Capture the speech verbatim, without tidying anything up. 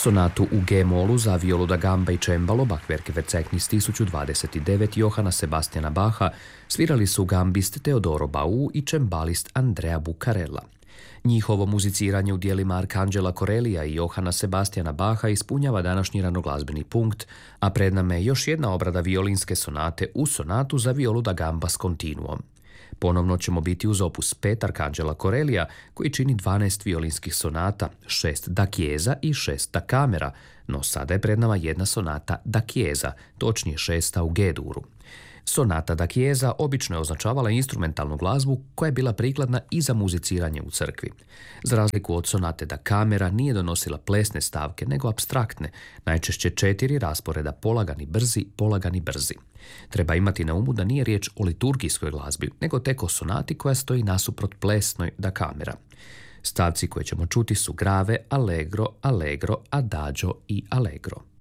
Sonatu u G-molu za violu da gamba i cembalo, Bachwerke Verzeichnis tisuću dvadeset devet Johana Sebastiana Bacha svirali su gambist Teodoro Bau i cembalist Andrea Bucarella. Njihovo muziciranje u dijelima Arkanđela Corellija i Johana Sebastiana Bacha ispunjava današnji ranoglazbeni punkt, a pred nama je još jedna obrada violinske sonate u sonatu za violu da gamba s kontinuom. Ponovno ćemo biti uz opus pet Arkanđela Corellija, koji čini dvanaest violinskih sonata, šest da chiesa i šest da camera, no sada je pred nama jedna sonata da chiesa, točnije šesta u G-duru. Sonata da chiesa obično je označavala instrumentalnu glazbu koja je bila prikladna i za muziciranje u crkvi. Za razliku od sonate da camera nije donosila plesne stavke, nego apstraktne, najčešće četiri rasporeda polagani brzi, polagani brzi. Treba imati na umu da nije riječ o liturgijskoj glazbi, nego tek o sonati koja stoji nasuprot plesnoj da camera. Stavci koje ćemo čuti su grave, allegro, allegro, adagio i allegro.